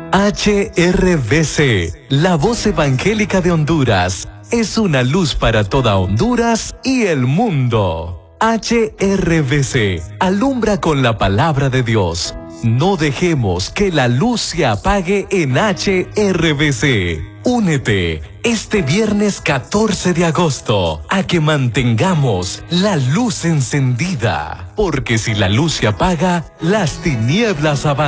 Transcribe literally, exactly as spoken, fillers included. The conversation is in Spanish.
H R V C, la voz evangélica de Honduras, es una luz para toda Honduras y el mundo. H R V C, alumbra con la palabra de Dios. No dejemos que la luz se apague en H R V C. Únete este viernes catorce de agosto a que mantengamos la luz encendida, porque si la luz se apaga, las tinieblas avanzan.